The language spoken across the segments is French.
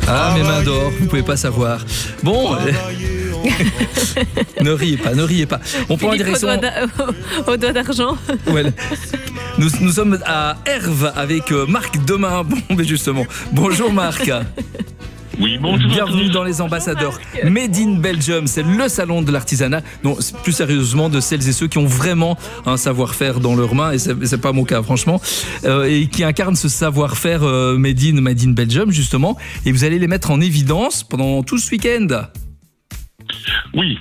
Ah, mes mains d'or, vous pouvez pas savoir. Bon, ne riez pas. On prend en direction au doigt d'argent. Ouais. Nous sommes à Herve avec Marc Demain. Bon, mais justement. Bonjour Marc. Oui, bonjour. Bienvenue dans les ambassadeurs Made in Belgium. C'est le salon de l'artisanat. Non, plus sérieusement, de celles et ceux qui ont vraiment un savoir-faire dans leurs mains, et c'est pas mon cas, franchement, et qui incarnent ce savoir-faire Made in Belgium, justement. Et vous allez les mettre en évidence pendant tout ce week-end. Oui,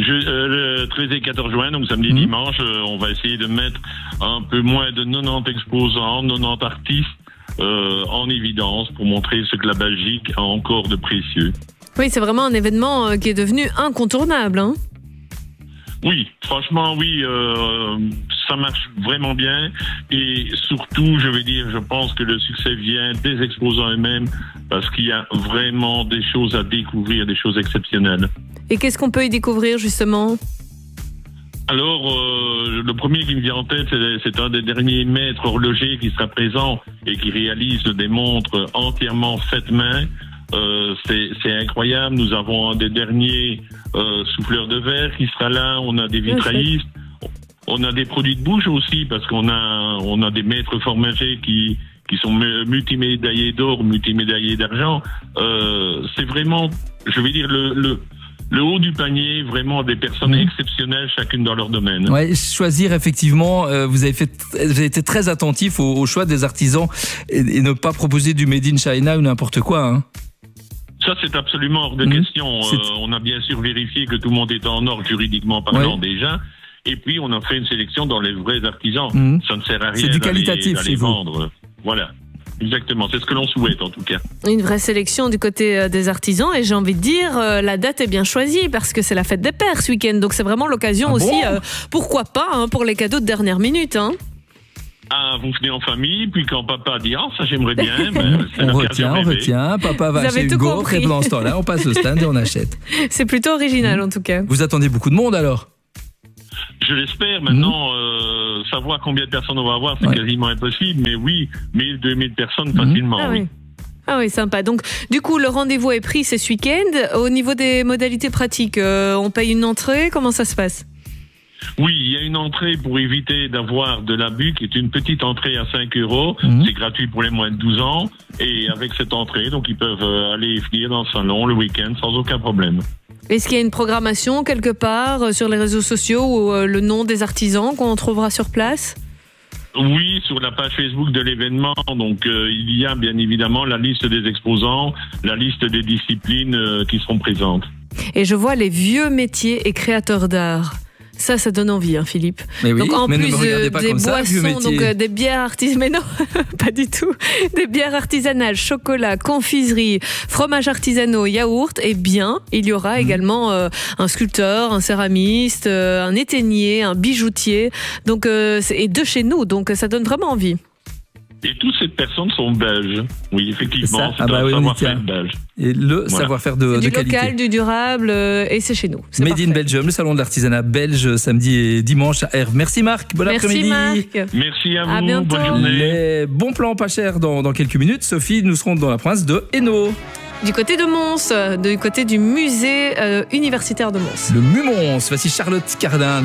le 13 et 14 juin, donc samedi et dimanche, on va essayer de mettre un peu moins de 90 exposants, 90 artistes en évidence pour montrer ce que la Belgique a encore de précieux. Oui, c'est vraiment un événement qui est devenu incontournable. Hein. Oui, franchement, oui, ça marche vraiment bien. Et surtout, je pense que le succès vient des exposants eux-mêmes parce qu'il y a vraiment des choses à découvrir, des choses exceptionnelles. Et qu'est-ce qu'on peut y découvrir, justement ? Alors, le premier qui me vient en tête, c'est un des derniers maîtres horlogers qui sera présent et qui réalise des montres entièrement faites main. C'est incroyable. Nous avons un des derniers souffleurs de verre qui sera là. On a des vitraillistes. On a des produits de bouche aussi parce qu'on a des maîtres formagers qui sont multimédaillés d'or, multimédaillés d'argent. C'est vraiment, je vais dire, le haut du panier, vraiment des personnes exceptionnelles, chacune dans leur domaine. Ouais, choisir effectivement, vous avez été très attentif au choix des artisans et ne pas proposer du Made in China ou n'importe quoi. Hein. Ça, c'est absolument hors de question. On a bien sûr vérifié que tout le monde était en ordre juridiquement parlant déjà. Et puis, on a fait une sélection dans les vrais artisans. Ça ne sert à rien c'est du qualitatif d'aller chez vous. vendre. Voilà. Exactement, c'est ce que l'on souhaite en tout cas. Une vraie sélection du côté des artisans et j'ai envie de dire, la date est bien choisie parce que c'est la fête des pères ce week-end, donc c'est vraiment l'occasion aussi, pourquoi pas, pour les cadeaux de dernière minute. Hein. Ah, vous venez en famille, puis quand papa dit « Ah, ça j'aimerais bien », on retient, papa va chez Hugo, et pendant ce temps-là, on passe au stand et on achète. C'est plutôt original en tout cas. Vous attendez beaucoup de monde alors ? Je l'espère. Maintenant, savoir combien de personnes on va avoir, c'est quasiment impossible. Mais oui, 1000, 2000 personnes facilement. Ah oui, sympa. Donc, du coup, le rendez-vous est pris, c'est ce week-end. Au niveau des modalités pratiques, on paye une entrée. Comment ça se passe ? Oui, il y a une entrée pour éviter d'avoir de l'abus, qui est une petite entrée à 5 €. C'est gratuit pour les moins de 12 ans. Et avec cette entrée, donc ils peuvent aller venir dans le salon le week-end sans aucun problème. Est-ce qu'il y a une programmation quelque part sur les réseaux sociaux ou le nom des artisans qu'on trouvera sur place ? Oui, sur la page Facebook de l'événement. Donc, il y a bien évidemment la liste des exposants, la liste des disciplines qui seront présentes. Et je vois les vieux métiers et créateurs d'art. Ça donne envie, Philippe. Mais oui, donc en mais plus ne me regardez pas des comme ça, boissons, donc des bières artisanales, mais non, pas du tout. Des bières artisanales, chocolat, confiserie, fromage artisanaux, yaourt, et bien, il y aura également un sculpteur, un céramiste, un étaignier, un bijoutier, donc et de chez nous, donc ça donne vraiment envie. Et toutes ces personnes sont belges. Oui, effectivement, c'est un savoir-faire belge. Et le savoir-faire de qualité. Du local, du durable, et c'est chez nous. Made in Belgium, le salon de l'artisanat belge, samedi et dimanche à Herve. Merci Marc, bon après-midi. Merci Marc. Merci à vous, à bientôt. bonne journée. Les bons plans pas chers dans quelques minutes. Sophie, nous serons dans la province de Hainaut. Du côté de Mons, du côté du musée universitaire de Mons. Le Mumons, voici Charlotte Cardin.